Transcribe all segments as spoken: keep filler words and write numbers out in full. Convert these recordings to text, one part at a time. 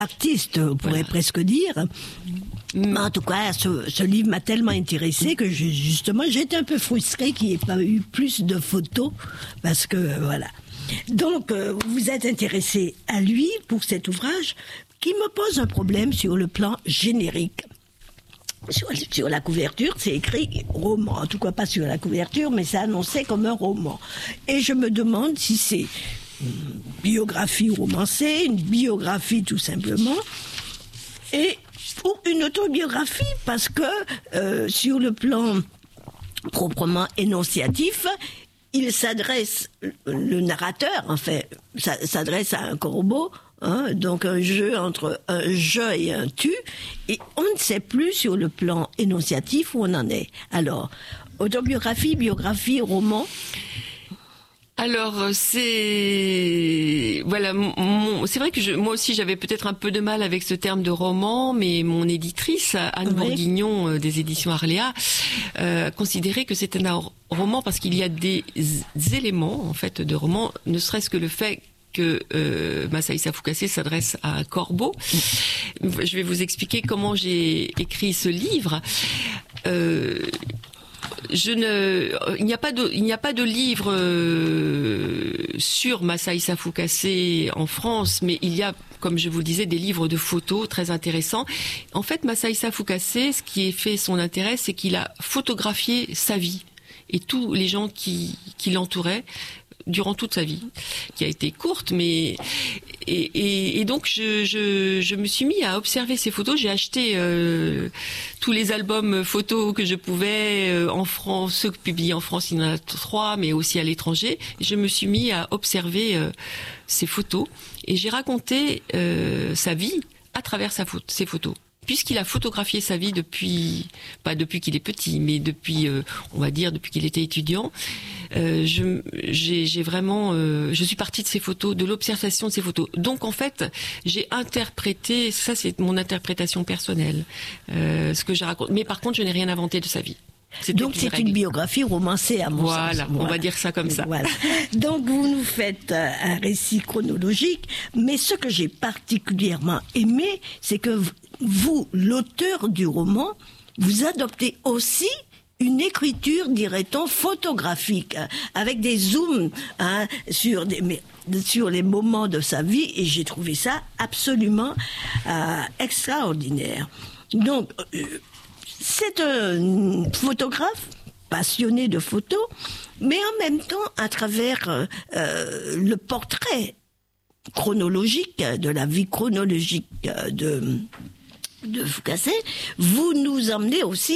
artiste, on pourrait voilà. presque dire. Mais en tout cas, ce, ce livre m'a tellement intéressée que je, justement, j'étais un peu frustrée qu'il n'y ait pas eu plus de photos, parce que voilà. Donc, euh, vous êtes intéressé à lui pour cet ouvrage qui me pose un problème sur le plan générique. Sur, sur la couverture, c'est écrit roman. En tout cas, pas sur la couverture, mais c'est annoncé comme un roman. Et je me demande si c'est une biographie romancée, une biographie tout simplement, et ou une autobiographie, parce que euh, sur le plan proprement énonciatif, il s'adresse, le narrateur, en fait, s'adresse à un corbeau, hein, donc un jeu entre un je et un tu, et on ne sait plus sur le plan énonciatif où on en est. Alors, autobiographie, biographie, roman. Alors c'est voilà, mon, c'est vrai que je, moi aussi j'avais peut-être un peu de mal avec ce terme de roman, mais mon éditrice Anne oui. Bourguignon euh, des éditions Arléa euh, considérait que c'était un roman parce qu'il y a des éléments en fait de roman, ne serait-ce que le fait que euh, Massaïssa Foucassé s'adresse à un corbeau. Je vais vous expliquer comment j'ai écrit ce livre. Euh, Je ne, il n'y a pas de, il n'y a pas de livre euh, sur Massaïssa Foucassé en France, mais il y a, comme je vous le disais, des livres de photos très intéressants. En fait, Massaïssa Foucassé, ce qui a fait son intérêt, c'est qu'il a photographié sa vie et tous les gens qui, qui l'entouraient durant toute sa vie, qui a été courte, mais et, et, et donc je, je, je me suis mis à observer ces photos. J'ai acheté euh, tous les albums photos que je pouvais euh, en France, ceux publiés en France, il y en a trois, mais aussi à l'étranger. Je me suis mis à observer euh, ces photos et j'ai raconté euh, sa vie à travers sa photo, ces photos. Puisqu'il a photographié sa vie depuis, pas depuis qu'il est petit, mais depuis, euh, on va dire, depuis qu'il était étudiant, euh, je, j'ai, j'ai vraiment, euh, je suis partie de ces photos, de l'observation de ces photos. Donc en fait, j'ai interprété, ça c'est mon interprétation personnelle, euh, ce que je raconte. Mais par contre, je n'ai rien inventé de sa vie. C'était Donc c'est une biographie romancée à mon voilà, sens. Voilà, on va dire ça comme ça. Voilà. Donc vous nous faites un récit chronologique, mais ce que j'ai particulièrement aimé, c'est que vous, l'auteur du roman, vous adoptez aussi une écriture, dirait-on, photographique, avec des zooms hein, sur des... Mais sur les moments de sa vie, et j'ai trouvé ça absolument euh, extraordinaire. Donc, euh, c'est un photographe passionné de photos, mais en même temps, à travers euh, le portrait chronologique, de la vie chronologique de, de Foucassé, vous nous emmenez aussi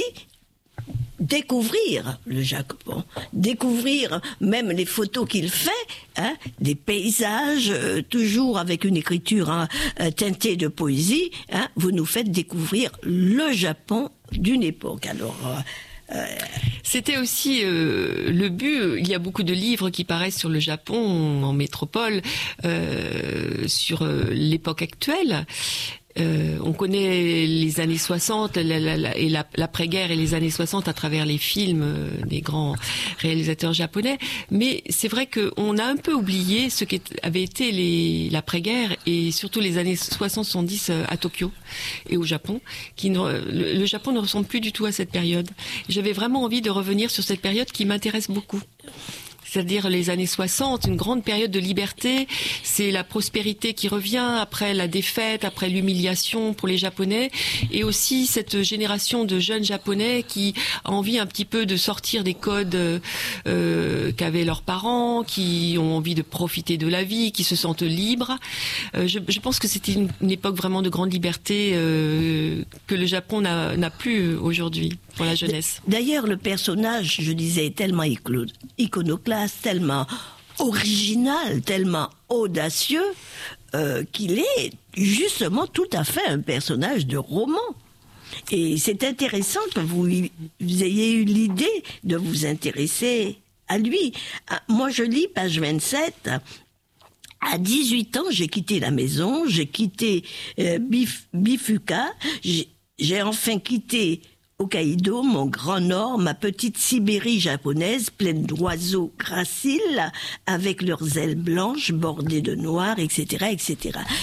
découvrir le Japon, découvrir même les photos qu'il fait, hein, des paysages, euh, toujours avec une écriture hein, euh, teintée de poésie, hein, vous nous faites découvrir le Japon d'une époque. Alors, euh, euh... c'était aussi euh, le but. Il y a beaucoup de livres qui paraissent sur le Japon en métropole, euh, sur euh, l'époque actuelle. Euh, on connaît les années soixante la, la, la, et la, l'après-guerre et les années soixante à travers les films euh, des grands réalisateurs japonais, mais c'est vrai qu'on a un peu oublié ce qu'avait été les, l'après-guerre et surtout les années soixante soixante-dix à Tokyo et au Japon. Qui ne, le, le Japon ne ressemble plus du tout à cette période. J'avais vraiment envie de revenir sur cette période qui m'intéresse beaucoup. C'est-à-dire les années soixante, une grande période de liberté, c'est la prospérité qui revient après la défaite, après l'humiliation pour les Japonais, et aussi cette génération de jeunes Japonais qui a envie un petit peu de sortir des codes euh, qu'avaient leurs parents, qui ont envie de profiter de la vie, qui se sentent libres. Euh, je, je pense que c'était une, une époque vraiment de grande liberté euh, que le Japon n'a, n'a plus aujourd'hui pour la jeunesse. D'ailleurs, le personnage, je disais, est tellement iconoclaste, tellement original, tellement audacieux, euh, qu'il est justement tout à fait un personnage de roman. Et c'est intéressant que vous, vous ayez eu l'idée de vous intéresser à lui. Moi, je lis page vingt-sept. À dix-huit ans, j'ai quitté la maison, j'ai quitté euh, Bif, Bifuka, j'ai, j'ai enfin quitté Hokkaido, mon grand nord, ma petite Sibérie japonaise, pleine d'oiseaux graciles, avec leurs ailes blanches bordées de noir, et cetera, et cetera.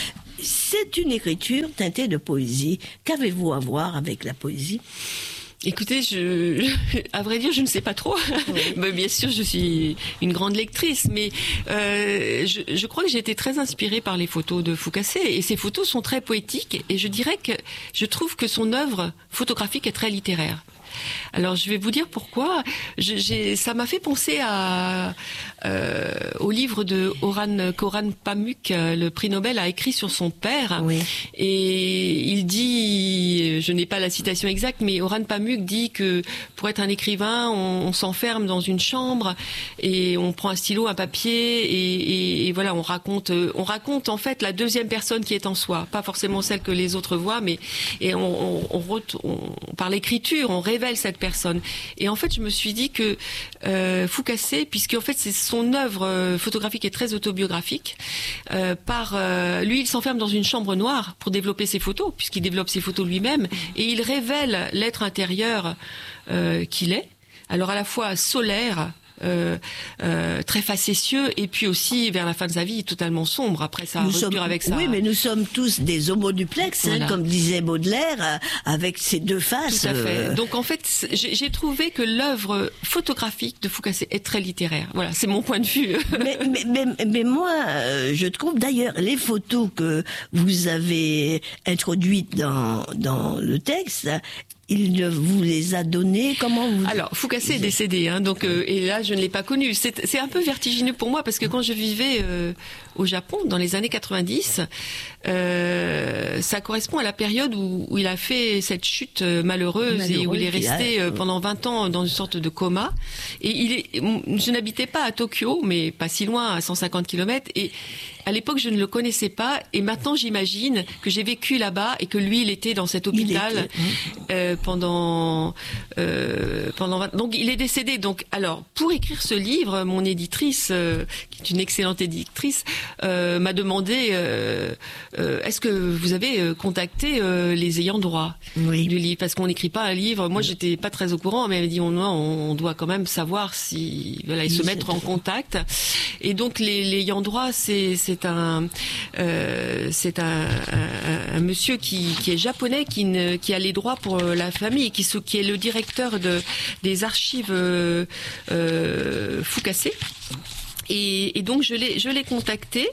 c'est une écriture teintée de poésie. Qu'avez-vous à voir avec la poésie ? Écoutez, je, à vrai dire, je ne sais pas trop. Oui. Mais bien sûr, je suis une grande lectrice, mais euh, je, je crois que j'ai été très inspirée par les photos de Foucassé. Et ces photos sont très poétiques. Et je dirais que je trouve que son œuvre photographique est très littéraire. Alors je vais vous dire pourquoi. Je, j'ai, ça m'a fait penser à, euh, au livre de Orhan Koran Pamuk, le prix Nobel a écrit sur son père. Oui. Et il dit, je n'ai pas la citation exacte, mais Orhan Pamuk dit que pour être un écrivain, on, on s'enferme dans une chambre et on prend un stylo, un papier et, et, et voilà, on raconte, on raconte en fait la deuxième personne qui est en soi, pas forcément celle que les autres voient, mais et on, on, on, on par l'écriture, on révèle cette personne. Et en fait, je me suis dit que euh, Foucassé, puisque en fait, c'est son œuvre euh, photographique est très autobiographique, euh, par euh, lui, il s'enferme dans une chambre noire pour développer ses photos, puisqu'il développe ses photos lui-même, et il révèle l'être intérieur euh, qu'il est. Alors à la fois solaire, Euh, euh, très facétieux, et puis aussi vers la fin de sa vie totalement sombre après sa nous rupture sommes, avec sa... Oui, mais nous sommes tous des homoduplex, voilà. hein, comme disait Baudelaire, euh, avec ces deux faces. Tout à fait. Euh... Donc en fait, j'ai, j'ai trouvé que l'œuvre photographique de Foucassé est très littéraire. Voilà, c'est mon point de vue. mais, mais, mais, mais moi, euh, je trouve d'ailleurs les photos que vous avez introduites dans, dans le texte, il vous les a données, comment vous... Alors, Foucassé est décédé, hein, donc, euh, et là, je ne l'ai pas connu. C'est, c'est un peu vertigineux pour moi, parce que quand je vivais euh, au Japon, dans les années quatre-vingt-dix, euh, ça correspond à la période où, où il a fait cette chute malheureuse, malheureuse et où il est resté a... pendant vingt ans dans une sorte de coma. Et il est, je n'habitais pas à Tokyo, mais pas si loin, à cent cinquante kilomètres, et à l'époque, je ne le connaissais pas, et maintenant, j'imagine que j'ai vécu là-bas et que lui, il était dans cet hôpital euh, pendant euh, pendant vingt... donc il est décédé. Donc, alors, pour écrire ce livre, mon éditrice, euh, qui est une excellente éditrice, euh, m'a demandé euh, euh, est-ce que vous avez contacté euh, les ayants droit oui. du livre, parce qu'on n'écrit pas un livre. Moi, j'étais pas très au courant, mais elle m'a dit on, on doit quand même savoir si voilà, et se mettre en contact. Et donc, les, les ayants droit, c'est, c'est C'est un, euh, c'est un, un, un monsieur qui, qui est japonais, qui, ne, qui a les droits pour la famille, qui, qui est le directeur de, des archives euh, euh, Foucassé. Et, et donc je l'ai, je l'ai contacté.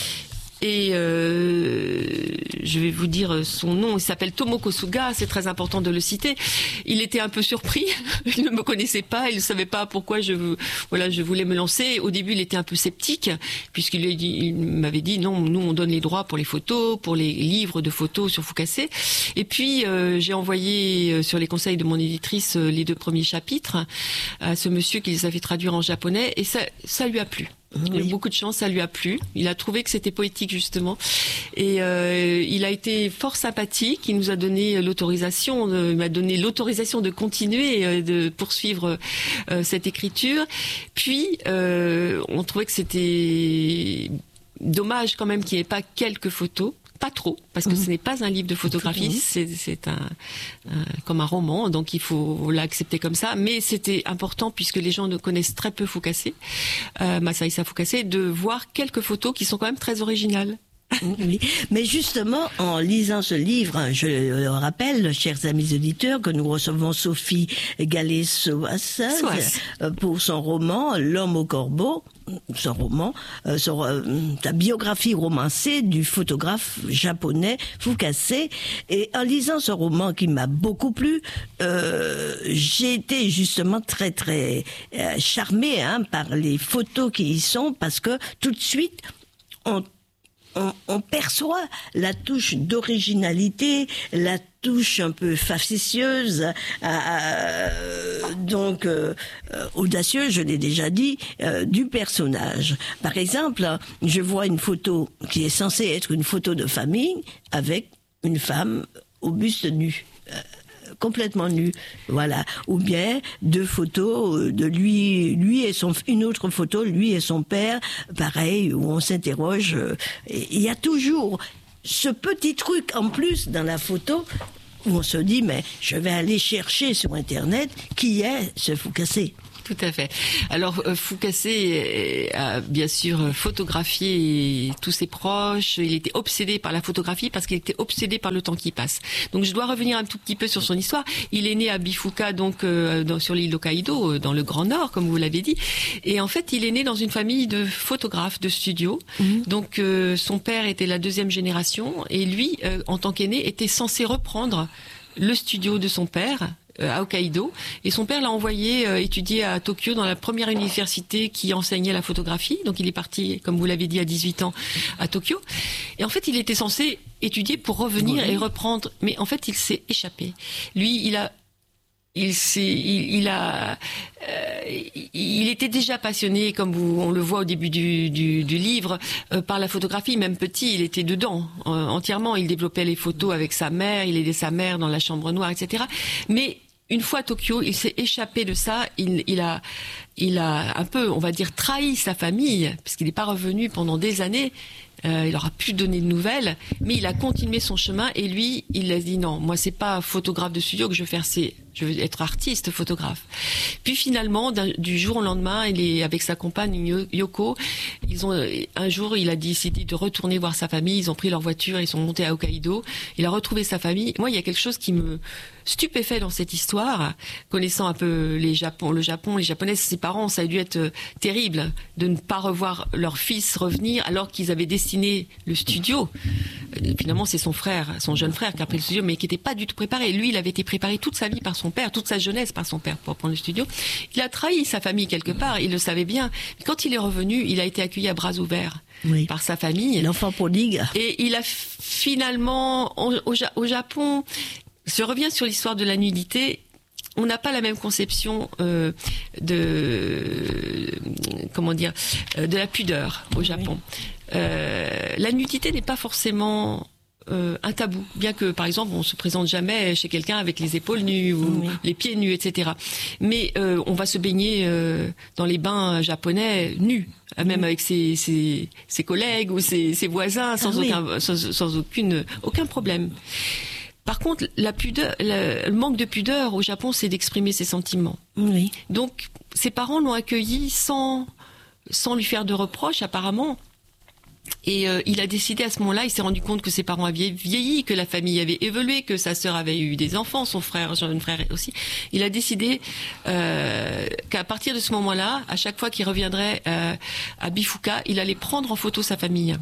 Et euh, je vais vous dire son nom, il s'appelle Tomoko Suga, c'est très important de le citer. Il était un peu surpris, il ne me connaissait pas, il ne savait pas pourquoi je, voilà, je voulais me lancer. Au début, il était un peu sceptique, puisqu'il il m'avait dit non, nous on donne les droits pour les photos, pour les livres de photos sur Foucassé. Et puis euh, j'ai envoyé sur les conseils de mon éditrice les deux premiers chapitres à ce monsieur qui les avait traduits en japonais, et ça, ça lui a plu. Il a eu beaucoup de chance, ça lui a plu. Il a trouvé que c'était poétique justement, et euh, il a été fort sympathique. Il nous a donné l'autorisation, de, il m'a donné l'autorisation de continuer, euh, de poursuivre euh, cette écriture. Puis euh, on trouvait que c'était dommage quand même qu'il n'y ait pas quelques photos. Pas trop, parce que mmh. ce n'est pas un livre de photographie, c'est, c'est un, un comme un roman, donc il faut l'accepter comme ça. Mais c'était important, puisque les gens ne connaissent très peu Foucassé, euh, Masaïsa Foucassé, de voir quelques photos qui sont quand même très originales. Oui, mais justement, en lisant ce livre, je le rappelle, chers amis auditeurs, que nous recevons Sophie Gallet-Soas pour son roman L'homme au corbeau, son roman, euh, son, euh, sa biographie romancée du photographe japonais Foucassé. Et en lisant ce roman qui m'a beaucoup plu, euh, j'ai été justement très très euh, charmée hein, par les photos qui y sont, parce que tout de suite, on On, on perçoit la touche d'originalité, la touche un peu facétieuse, euh, donc euh, audacieuse, je l'ai déjà dit, euh, du personnage. Par exemple, je vois une photo qui est censée être une photo de famille avec une femme au buste nu. Euh, complètement nu, voilà. Ou bien deux photos de lui, lui et son, une autre photo, lui et son père, pareil, où on s'interroge. Il y a toujours ce petit truc en plus dans la photo où on se dit, mais je vais aller chercher sur Internet qui est ce Foucassé. Tout à fait. Alors Foucassé a bien sûr photographié tous ses proches. Il était obsédé par la photographie parce qu'il était obsédé par le temps qui passe. Donc je dois revenir un tout petit peu sur son histoire. Il est né à Bifuka, donc euh, dans, sur l'île d'Hokkaido, dans le Grand Nord, comme vous l'avez dit. Et en fait, il est né dans une famille de photographes de studio. Mmh. Donc euh, son père était la deuxième génération et lui, euh, en tant qu'aîné, était censé reprendre le studio de son père à Hokkaido, et son père l'a envoyé euh, étudier à Tokyo dans la première université qui enseignait la photographie. Donc il est parti, comme vous l'avez dit, à dix-huit ans à Tokyo. Et en fait, il était censé étudier pour revenir oui. et reprendre, mais en fait, il s'est échappé. Lui, il a Il, s'est, il, il a, euh, il était déjà passionné, comme vous, on le voit au début du, du, du livre, euh, par la photographie. Même petit, il était dedans euh, entièrement. Il développait les photos avec sa mère, il aidait sa mère dans la chambre noire, et cetera. Mais une fois à Tokyo, il s'est échappé de ça. Il, il a, il a un peu, on va dire, trahi sa famille, puisqu'il n'est pas revenu pendant des années. Euh, il aura pu donner de nouvelles, mais il a continué son chemin et lui, il a dit non, moi c'est pas photographe de studio que je veux faire, c'est je veux être artiste, photographe. Puis finalement, du jour au lendemain, il est avec sa compagne Yoko. Ils ont un jour, il a décidé de retourner voir sa famille. Ils ont pris leur voiture, ils sont montés à Hokkaido. Il a retrouvé sa famille. Moi, il y a quelque chose qui me stupéfait dans cette histoire, connaissant un peu les Japon, le Japon, les Japonais, ses parents, ça a dû être terrible de ne pas revoir leur fils revenir alors qu'ils avaient dessiné le studio. Finalement, c'est son frère, son jeune frère qui a pris le studio, mais qui n'était pas du tout préparé. Lui, il avait été préparé toute sa vie par son père, toute sa jeunesse par son père pour prendre le studio. Il a trahi sa famille quelque part, il le savait bien. Mais quand il est revenu, il a été accueilli à bras ouverts oui. par sa famille. L'enfant prodigue. Et il a finalement, au, au, au Japon, je reviens sur l'histoire de la nudité. On n'a pas la même conception euh, de comment dire euh, de la pudeur au Japon. Oui. Euh, la nudité n'est pas forcément euh, un tabou, bien que par exemple on se présente jamais chez quelqu'un avec les épaules nues ou oui. les pieds nus, et cetera. Mais euh, on va se baigner euh, dans les bains japonais nus, même oui. avec ses, ses, ses collègues ou ses, ses voisins, sans ah, aucun, oui. sans, sans aucune aucun problème. Par contre, la pudeur, la, le manque de pudeur au Japon, c'est d'exprimer ses sentiments. Oui. Donc, ses parents l'ont accueilli sans, sans lui faire de reproches, apparemment. Et euh, il a décidé à ce moment-là, il s'est rendu compte que ses parents avaient vieilli, que la famille avait évolué, que sa sœur avait eu des enfants, son frère, son frère aussi. Il a décidé euh, qu'à partir de ce moment-là, à chaque fois qu'il reviendrait euh, à Bifuka, il allait prendre en photo sa famille.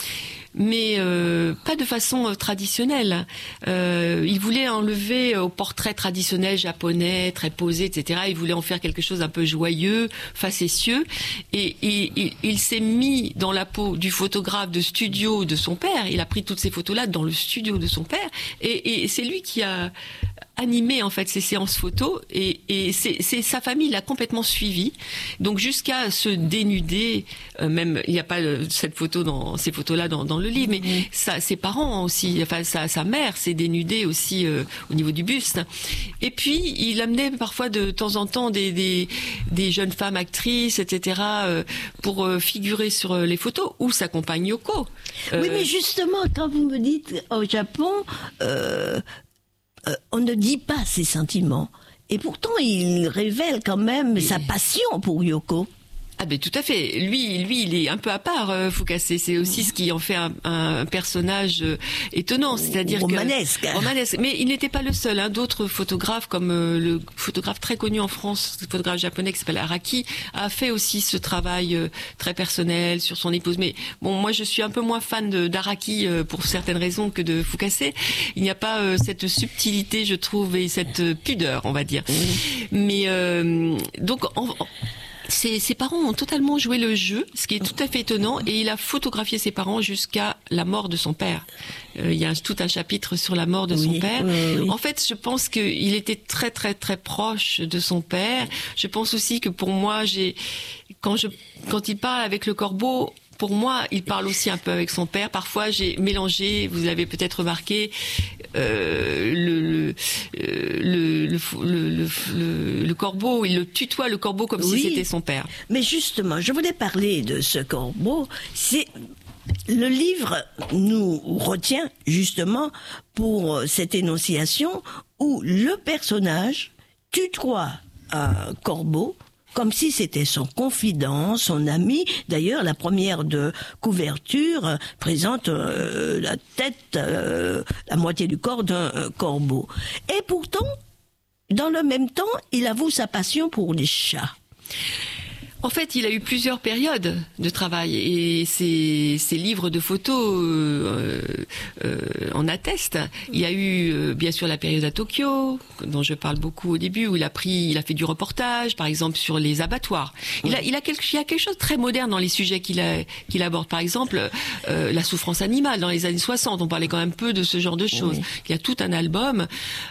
Mais euh, pas de façon euh, traditionnelle. Euh, il voulait enlever au portrait traditionnel japonais, très posé, et cetera. Il voulait en faire quelque chose un peu joyeux, facétieux. Et, et, et il s'est mis dans la peau du photographe de studio de son père. Il a pris toutes ces photos-là dans le studio de son père. Et, et c'est lui qui a animé en fait ces séances photos. Et, et c'est, c'est sa famille l'a complètement suivi. Donc jusqu'à se dénuder, euh, même il n'y a pas euh, cette photo dans ces photos-là dans, dans le livre, mais mmh. ça, ses parents aussi, enfin sa, sa mère s'est dénudée aussi euh, au niveau du buste. Et puis il amenait parfois de temps en temps des des, des jeunes femmes actrices, et cetera euh, pour euh, figurer sur euh, les photos, ou sa compagne Yoko. Euh, oui, mais justement, quand vous me dites au Japon, euh, euh, on ne dit pas ses sentiments, et pourtant il révèle quand même et... sa passion pour Yoko. Ah ben tout à fait. Lui, lui, il est un peu à part, euh, Foucassé. C'est aussi ce qui en fait un, un personnage euh, étonnant, c'est-à-dire romanesque. Que, romanesque. Mais il n'était pas le seul. Hein. D'autres photographes, comme euh, le photographe très connu en France, le photographe japonais qui s'appelle Araki, a fait aussi ce travail euh, très personnel sur son épouse. Mais bon, moi, je suis un peu moins fan de, d'Araki euh, pour certaines raisons que de Foucassé. Il n'y a pas euh, cette subtilité, je trouve, et cette euh, pudeur, on va dire. Mmh. Mais euh, donc. En, en, Ses, ses parents ont totalement joué le jeu, ce qui est tout à fait étonnant, et il a photographié ses parents jusqu'à la mort de son père. Euh, il y a un, tout un chapitre sur la mort de oui, son père. Oui, oui. En fait, je pense qu'il était très très très proche de son père. Je pense aussi que pour moi, j'ai quand je quand il parle avec le corbeau. Pour moi, il parle aussi un peu avec son père. Parfois, j'ai mélangé, vous l'avez peut-être remarqué, euh, le, le, le, le, le, le, le corbeau, il le tutoie le corbeau comme oui, si c'était son père. Mais justement, je voulais parler de ce corbeau. C'est... Le livre nous retient justement pour cette énonciation où le personnage tutoie un corbeau comme si c'était son confident, son ami. D'ailleurs, la première de couverture euh, présente euh, la tête, euh, la moitié du corps d'un euh, corbeau. Et pourtant, dans le même temps, il avoue sa passion pour les chats. En fait, il a eu plusieurs périodes de travail et ses, ses livres de photos euh, euh, en attestent. Il y a eu euh, bien sûr la période à Tokyo, dont je parle beaucoup au début, où il a pris, il a fait du reportage, par exemple sur les abattoirs. Il a, il a quelque, il y a quelque chose de très moderne dans les sujets qu'il a, qu'il aborde. Par exemple, euh, la souffrance animale dans les années soixante. On parlait quand même peu de ce genre de choses. Oui. Il y a tout un album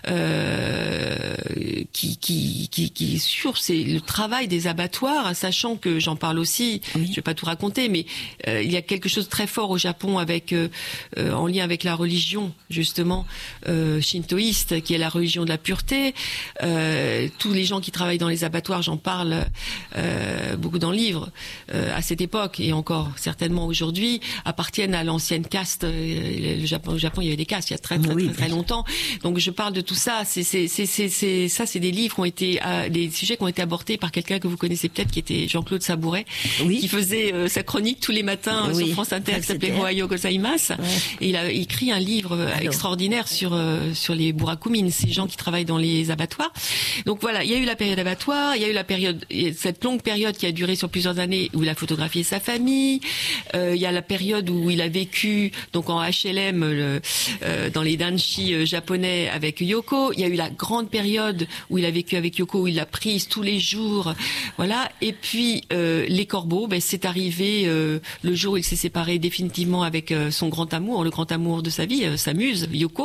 euh, qui, qui, qui, qui est sur c'est le travail des abattoirs, sachant que j'en parle aussi, oui. Je vais pas tout raconter, mais euh, il y a quelque chose de très fort au Japon avec euh, euh, en lien avec la religion justement euh, shintoïste, qui est la religion de la pureté. Euh, tous les gens qui travaillent dans les abattoirs, j'en parle euh, beaucoup dans le livre, euh, à cette époque et encore certainement aujourd'hui, appartiennent à l'ancienne caste. Euh, le Japon, au Japon, il y avait des castes il y a très très oui, très, très, très longtemps. Donc je parle de tout ça. C'est c'est c'est c'est, c'est ça, c'est des livres qui ont été, euh, des sujets qui ont été abordés par quelqu'un que vous connaissez peut-être, qui était Jean-Claude Sabouret, oui. qui faisait euh, sa chronique tous les matins oui. sur France Inter, qui s'appelait Ohayou gozaimasu. Ouais. Et il a écrit un livre Alors. extraordinaire sur euh, sur les burakumin, ces gens qui travaillent dans les abattoirs. Donc voilà, il y a eu la période abattoir, il y a eu la période, cette longue période qui a duré sur plusieurs années où il a photographié sa famille. Euh, il y a la période où il a vécu donc en H L M le, euh, dans les danshi euh, japonais avec Yoko. Il y a eu la grande période où il a vécu avec Yoko, où il l'a prise tous les jours. Voilà. Et puis euh, les corbeaux, ben, c'est arrivé euh, le jour où il s'est séparé définitivement avec euh, son grand amour, le grand amour de sa vie, euh, sa muse, Yoko.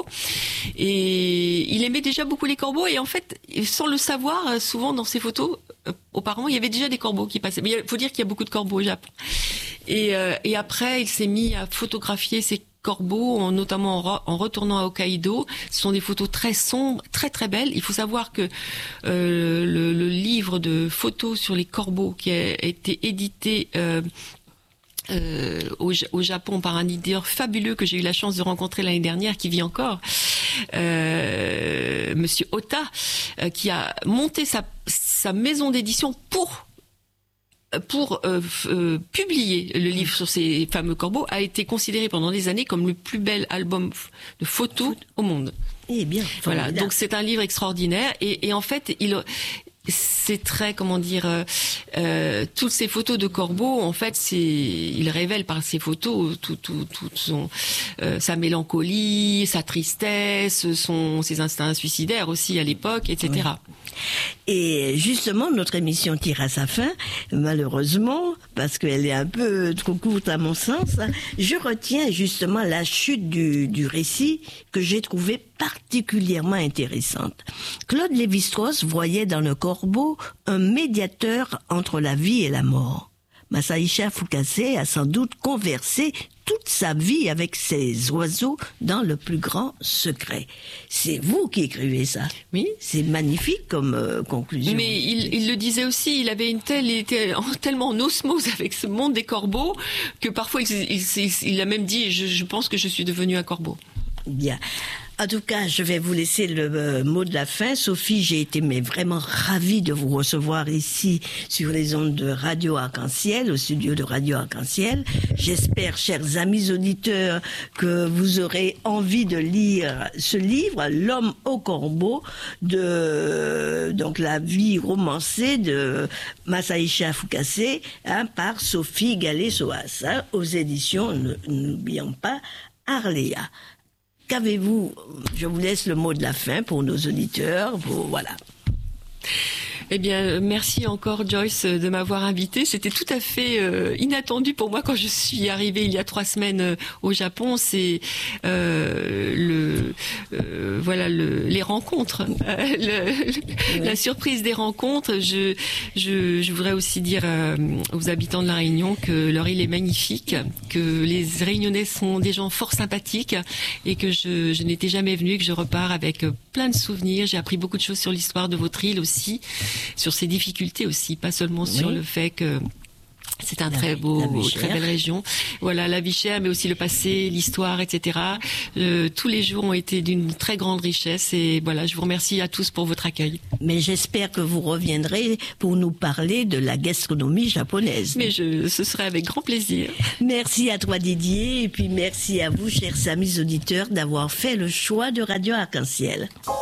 Et il aimait déjà beaucoup les corbeaux. Et en fait, sans le savoir, souvent dans ses photos, euh, auparavant, il y avait déjà des corbeaux qui passaient. Mais il faut dire qu'il y a beaucoup de corbeaux au Japon. Et, euh, et après, il s'est mis à photographier ces corbeaux, en, notamment en, re, en retournant à Hokkaido. Ce sont des photos très sombres, très très belles. Il faut savoir que euh, le, le livre de photos sur les corbeaux qui a été édité euh, Euh, au, au Japon par un éditeur fabuleux que j'ai eu la chance de rencontrer l'année dernière, qui vit encore, euh, Monsieur Ota, euh, qui a monté sa, sa maison d'édition pour pour euh, euh, publier le livre sur ces fameux corbeaux, a été considéré pendant des années comme le plus bel album de photos au monde. Eh bien, voilà. Donc c'est un livre extraordinaire et, et en fait il c'est très, comment dire, euh, euh, toutes ces photos de corbeaux, en fait, c'est, il révèle par ces photos tout, tout, tout son, euh, sa mélancolie, sa tristesse, son, ses instincts suicidaires aussi à l'époque, et cetera. Oui. Et justement, notre émission tire à sa fin, malheureusement, parce qu'elle est un peu trop courte à mon sens. Je retiens justement la chute du, du récit que j'ai trouvé particulièrement intéressante. Claude Lévi-Strauss voyait dans le corbeau un médiateur entre la vie et la mort. Masaïcha Fukase a sans doute conversé toute sa vie avec ces oiseaux dans le plus grand secret. C'est vous qui écrivez ça. Oui. C'est magnifique comme euh, conclusion. Mais il, il le disait aussi, il avait une telle, il était tellement en osmose avec ce monde des corbeaux que parfois il, il, il, il a même dit, je, je pense que je suis devenu un corbeau. Bien. En tout cas, je vais vous laisser le euh, mot de la fin. Sophie, j'ai été mais vraiment ravie de vous recevoir ici sur les ondes de Radio Arc-en-Ciel, au studio de Radio Arc-en-Ciel. J'espère, chers amis auditeurs, que vous aurez envie de lire ce livre, L'homme au corbeau, de donc la vie romancée de Masaïcha Fukase, hein, par Sophie Gallet-Soas, hein, aux éditions, n'oublions pas, Arléa. Qu'avez-vous? Je vous laisse le mot de la fin pour nos auditeurs. Pour, voilà. Eh bien, merci encore Joyce de m'avoir invitée. C'était tout à fait euh, inattendu pour moi quand je suis arrivée il y a trois semaines euh, au Japon. C'est euh, le euh, voilà le, les rencontres, euh, le, oui. la surprise des rencontres. Je je, je voudrais aussi dire euh, aux habitants de la Réunion que leur île est magnifique, que les Réunionnais sont des gens fort sympathiques et que je, je n'étais jamais venue et que je repars avec plein de souvenirs. J'ai appris beaucoup de choses sur l'histoire de votre île aussi, sur ses difficultés aussi, pas seulement oui. sur le fait que C'est un la, très beau, la très belle région. Voilà, la vie chère, mais aussi le passé, l'histoire, et cetera. Euh, tous les jours ont été d'une très grande richesse et voilà, je vous remercie à tous pour votre accueil. Mais j'espère que vous reviendrez pour nous parler de la gastronomie japonaise. Mais je, ce serait avec grand plaisir. Merci à toi Didier et puis merci à vous, chers amis auditeurs, d'avoir fait le choix de Radio Arc-en-Ciel.